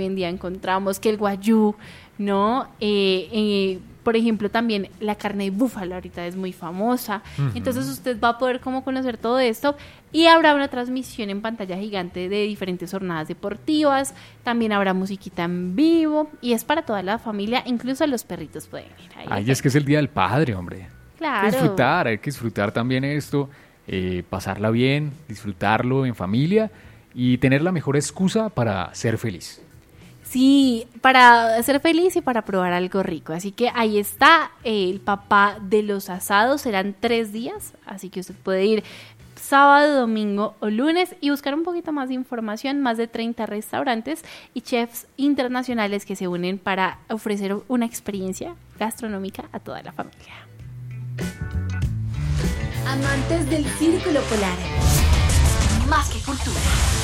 hoy en día encontramos, que el guayú, ¿no? Por ejemplo, también la carne de búfalo ahorita es muy famosa. Entonces usted va a poder como conocer todo esto y habrá una transmisión en pantalla gigante de diferentes jornadas deportivas. También habrá musiquita en vivo y es para toda la familia, incluso los perritos pueden ir ahí. Ay, es que es el Día del Padre, hombre. Claro. Hay que disfrutar también esto, pasarla bien, disfrutarlo en familia y tener la mejor excusa para ser feliz. Sí, para ser feliz y para probar algo rico. Así que ahí está el papá de los asados. Serán 3 días, así que usted puede ir sábado, domingo o lunes y buscar un poquito más de información. Más de 30 restaurantes y chefs internacionales que se unen para ofrecer una experiencia gastronómica a toda la familia. Amantes del Círculo Polar. Más que cultura.